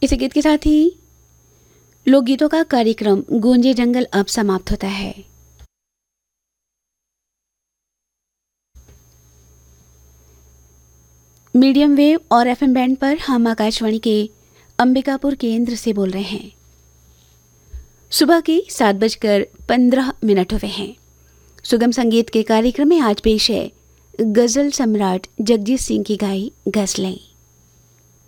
इसी गीत के साथ ही लोकगीतों का कार्यक्रम गूंजे जंगल अब समाप्त होता है। मीडियम वेव और एफएम बैंड पर हम आकाशवाणी के अंबिकापुर केंद्र से बोल रहे हैं। सुबह के 7:15 हुए हैं। सुगम संगीत के कार्यक्रम में आज पेश है गजल सम्राट जगजीत सिंह की गाई गजलें।